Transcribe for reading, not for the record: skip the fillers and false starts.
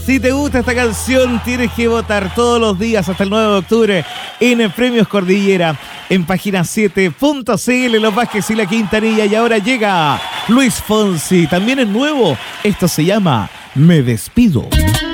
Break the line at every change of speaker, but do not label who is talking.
Si te gusta esta canción, tienes que votar todos los días hasta el 9 de octubre en Premios Cordillera, en página 7.cl, Los Vázquez y la Quintanilla. Y ahora llega Luis Fonsi, también es nuevo. Esto se llama Me Despido.